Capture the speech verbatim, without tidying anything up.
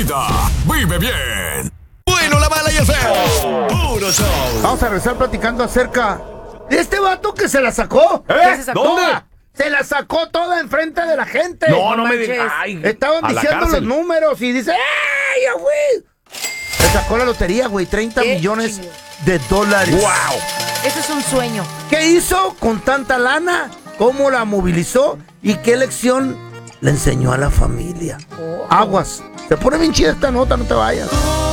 Vive bien. Bueno, la mala y el feo. Puro show. Vamos a regresar platicando acerca de este vato que se la sacó. ¿Eh? ¿Qué se sacó? ¿Dónde? Se la sacó toda enfrente de la gente. No, no me manches. digas. Ay, Estaban a la diciendo los cárcel. números y dice, ¡eh, ya fui! Se sacó la lotería, güey, treinta ¿Qué? millones de dólares. ¡Wow! Eso es un sueño. ¿Qué hizo con tanta lana? ¿Cómo la movilizó? ¿Y qué lección le enseñó a la familia? Oh. Aguas. Se pone bien chida esta nota, no te vayas.